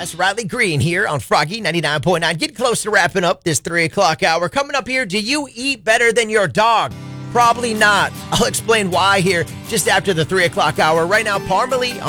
Ross, Riley Green here on Froggy 99.9. Getting close to wrapping up this 3 o'clock hour. Coming up here, do you eat better than your dog? Probably not. I'll explain why here just after the 3 o'clock hour. Right now, Parmalee on